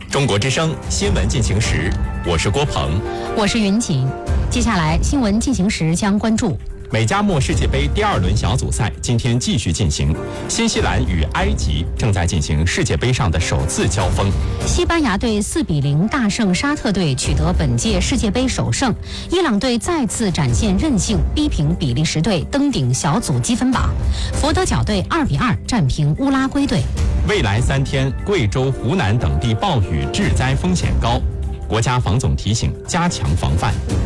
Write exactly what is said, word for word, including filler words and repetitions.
中国之声新闻进行时，我是郭鹏， 我是云锦。接下来新闻进行时将关注美加墨世界杯第二轮小组赛今天继续进行，新西兰与埃及正在进行世界杯上的首次交锋。 西班牙队四比零大胜沙特队，取得本届世界杯首胜。伊朗队再次展现韧性，逼平比利时队，登顶小组积分榜。佛得角队二比二战平乌拉圭队。 未来三天，贵州、湖南等地暴雨致灾风险高，国家防总提醒加强防范。